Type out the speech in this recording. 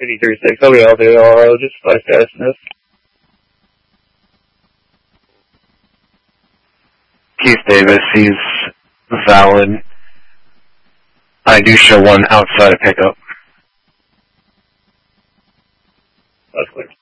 53-6. Okay, I'll do I'll just flash fastness. Keith Davis, he's valid. I do show one outside of pickup. That's clear.